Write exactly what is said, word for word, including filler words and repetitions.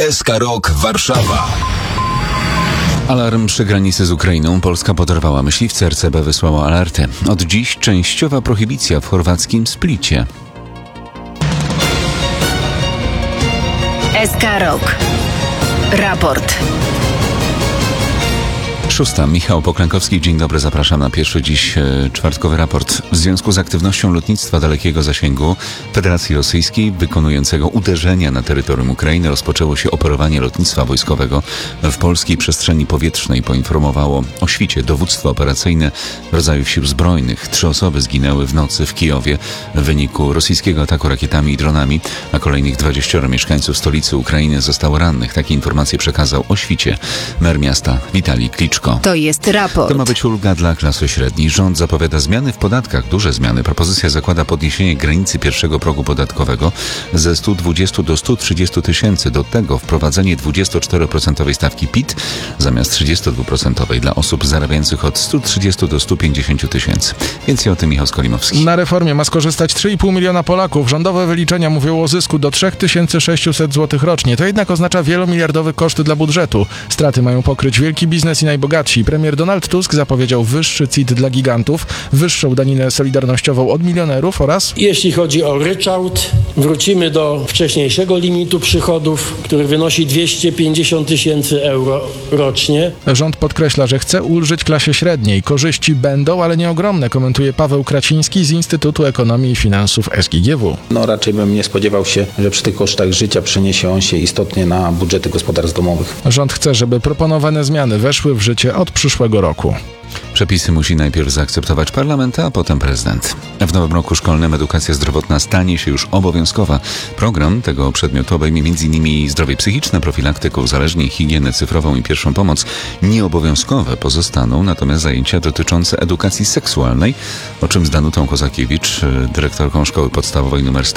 S K Rok Warszawa. Alarm przy granicy z Ukrainą. Polska poderwała myśliwce. R C B wysłało alerty. Od dziś częściowa prohibicja w chorwackim Splicie. S K Rok. Raport. Szósta. Michał Poklękowski. Dzień dobry, zapraszam na pierwszy dziś e, czwartkowy raport. W związku z aktywnością lotnictwa dalekiego zasięgu Federacji Rosyjskiej wykonującego uderzenia na terytorium Ukrainy rozpoczęło się operowanie lotnictwa wojskowego w polskiej przestrzeni powietrznej, poinformowało o świcie dowództwo operacyjne rodzajów sił zbrojnych. Trzy osoby zginęły w nocy w Kijowie w wyniku rosyjskiego ataku rakietami i dronami, a kolejnych dwudziestu mieszkańców stolicy Ukrainy zostało rannych. Takie informacje przekazał o świcie mer miasta Witalij Kliczko. To jest raport. To ma być ulga dla klasy średniej. Rząd zapowiada zmiany w podatkach, duże zmiany. Propozycja zakłada podniesienie granicy pierwszego progu podatkowego ze stu dwudziestu do stu trzydziestu tysięcy. Do tego wprowadzenie dwudziestoczteroprocentowej stawki P I T zamiast trzydziestodwuprocentowej dla osób zarabiających od stu trzydziestu do stu pięćdziesięciu tysięcy. Więcej o tym Michał Skolimowski. Na reformie ma skorzystać trzy i pół miliona Polaków. Rządowe wyliczenia mówią o zysku do trzy tysiące sześćset złotych rocznie. To jednak oznacza wielomiliardowe koszty dla budżetu. Straty mają pokryć wielki biznes i najbogatsi. Premier Donald Tusk zapowiedział wyższy C I T dla gigantów, wyższą daninę solidarnościową od milionerów oraz... Jeśli chodzi o ryczałt, wrócimy do wcześniejszego limitu przychodów, który wynosi dwieście pięćdziesiąt tysięcy euro rocznie. Rząd podkreśla, że chce ulżyć klasie średniej. Korzyści będą, ale nie ogromne, komentuje Paweł Kraciński z Instytutu Ekonomii i Finansów S G G W. No raczej bym nie spodziewał się, że przy tych kosztach życia przeniesie on się istotnie na budżety gospodarstw domowych. Rząd chce, żeby proponowane zmiany weszły w życie od przyszłego roku. Przepisy musi najpierw zaakceptować parlament, a potem prezydent. W nowym roku szkolnym edukacja zdrowotna stanie się już obowiązkowa. Program tego przedmiotu obejmie m.in. zdrowie psychiczne, profilaktykę uzależnień, higienę cyfrową i pierwszą pomoc. Nieobowiązkowe pozostaną natomiast zajęcia dotyczące edukacji seksualnej, o czym z Danutą Kozakiewicz, dyrektorką Szkoły Podstawowej nr sto